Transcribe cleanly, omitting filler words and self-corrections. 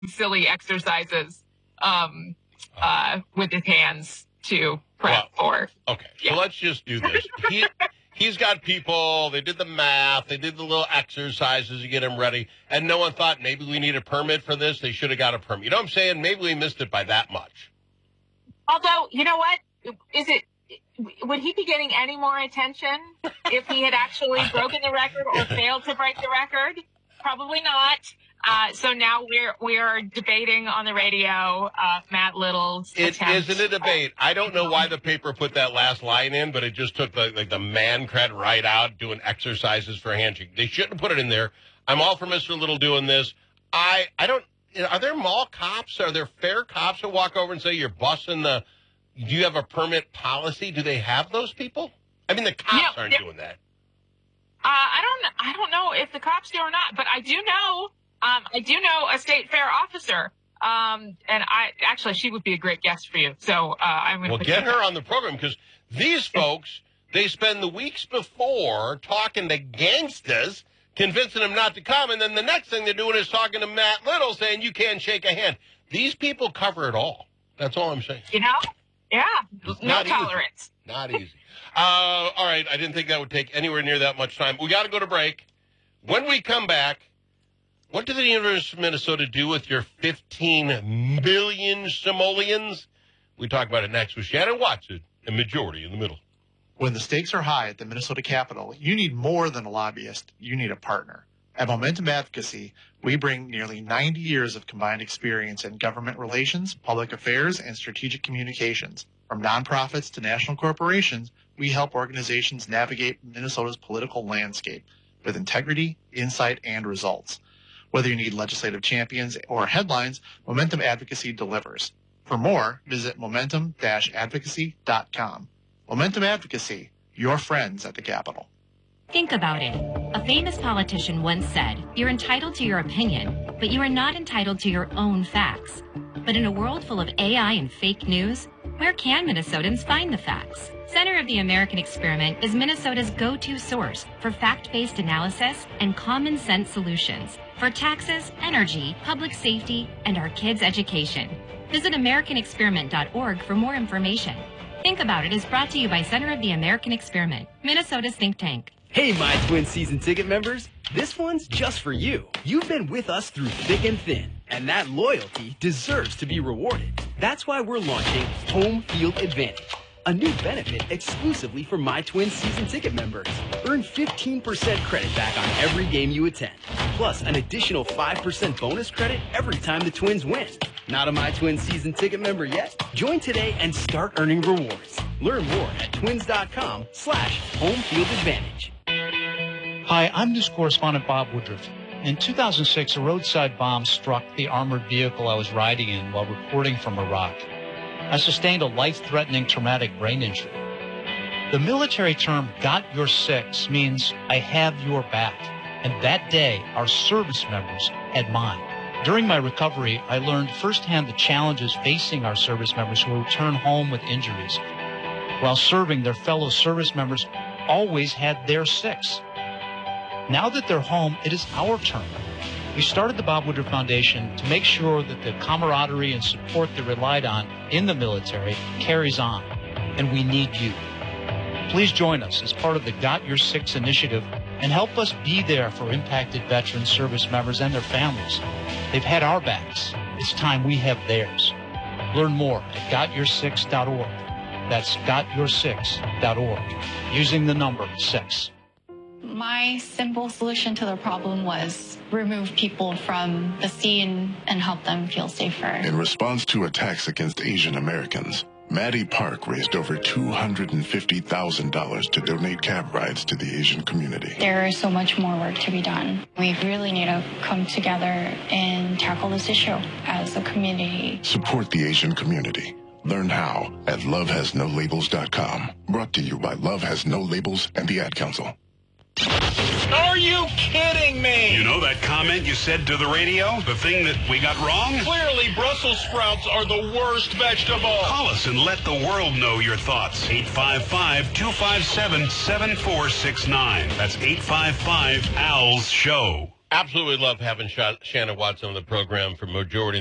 silly exercises with his hands to prep for. Okay, Yeah. so let's just do this. He's got people, they did the math, they did the little exercises to get him ready, and no one thought maybe we need a permit for this. They should have got a permit. You know what I'm saying? Maybe we missed it by that much. Although, you know what? Would he be getting any more attention if he had actually broken the record or failed to break the record? Probably not. So now we're debating on the radio Matt Little's attempt. It isn't a debate. I don't know why the paper put that last line in, but it just took the man cred right out doing exercises for handshake. They shouldn't have put it in there. I'm all for Mr. Little doing this. I don't. Are there mall cops? Are there fair cops that walk over and say you're busting the? Do you have a permit policy? Do they have those people? I mean, the cops aren't doing that. I don't know if the cops do or not, but I do know a state fair officer. And she would be a great guest for you. So I'm going to get her on the program, because these folks, they spend the weeks before talking to gangsters, convincing them not to come, and then the next thing they're doing is talking to Matt Little, saying you can't shake a hand. These people cover it all. That's all I'm saying. You know? Yeah. No tolerance. Not easy. All right. I didn't think that would take anywhere near that much time. We got to go to break. When we come back, what did the University of Minnesota do with your 15 million simoleons? We talk about it next with Shannon Watson and Majority in the Middle. When the stakes are high at the Minnesota Capitol, you need more than a lobbyist. You need a partner. At Momentum Advocacy, we bring nearly 90 years of combined experience in government relations, public affairs, and strategic communications. From nonprofits to national corporations, we help organizations navigate Minnesota's political landscape with integrity, insight, and results. Whether you need legislative champions or headlines, Momentum Advocacy delivers. For more, visit momentum-advocacy.com. Momentum Advocacy, your friends at the Capitol. Think about it. A famous politician once said, "You're entitled to your opinion, but you are not entitled to your own facts." But in a world full of AI and fake news, where can Minnesotans find the facts? Center of the American Experiment is Minnesota's go-to source for fact-based analysis and common sense solutions for taxes, energy, public safety, and our kids' education. Visit AmericanExperiment.org for more information. Think About It is brought to you by Center of the American Experiment, Minnesota's think tank. Hey, My Twin season ticket members. This one's just for you. You've been with us through thick and thin, and that loyalty deserves to be rewarded. That's why we're launching Home Field Advantage, a new benefit exclusively for My Twin season ticket members. Earn 15% credit back on every game you attend, plus an additional 5% bonus credit every time the Twins win. Not a My Twin season ticket member yet? Join today and start earning rewards. Learn more at twins.com/homefieldadvantage. Hi, I'm news correspondent Bob Woodruff. In 2006, a roadside bomb struck the armored vehicle I was riding in while reporting from Iraq. I sustained a life-threatening traumatic brain injury. The military term "got your six" means I have your back, and that day our service members had mine. During my recovery, I learned firsthand the challenges facing our service members who return home with injuries. While serving, their fellow service members always had their six. Now that they're home, it is our turn. We started the Bob Woodruff Foundation to make sure that the camaraderie and support they relied on in the military carries on, and we need you. Please join us as part of the Got Your Six initiative and help us be there for impacted veteran service members and their families. They've had our backs. It's time we have theirs. Learn more at gotyoursix.org. That's gotyoursix.org, using the number 6. My simple solution to the problem was remove people from the scene and help them feel safer. In response to attacks against Asian Americans, Maddie Park raised over $250,000 to donate cab rides to the Asian community. There is so much more work to be done. We really need to come together and tackle this issue as a community. Support the Asian community. Learn how at lovehasnolabels.com. Brought to you by Love Has No Labels and the Ad Council. Are you kidding me? You know that comment you said to the radio? The thing that we got wrong? Clearly, Brussels sprouts are the worst vegetable. Call us and let the world know your thoughts. 855-257-7469. That's 855-ALS-SHOW. Absolutely love having Shannon Watson on the program for Majority